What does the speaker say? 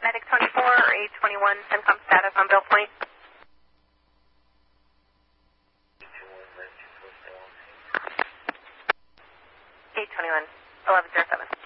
Medic 24 or 821, CENTCOM status on Bill Point. 821, 1107.